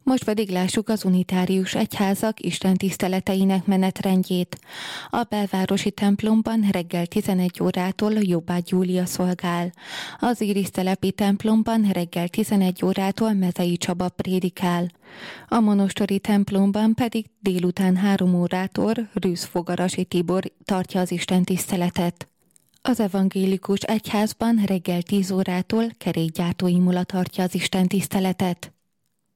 Most pedig lássuk az unitárius egyházak istentiszteleteinek menetrendjét. A belvárosi templomban reggel 11 órától Jobbágy Júlia szolgál. Az Irisztelepi templomban reggel 11 órától Mezei Csaba prédikál. A monostori templomban pedig délután 3 órától Rűz Fogarasi Tibor tartja az istentiszteletet. Az evangélikus egyházban reggel 10 órától Kerékgyártó Imula tartja az istentiszteletet.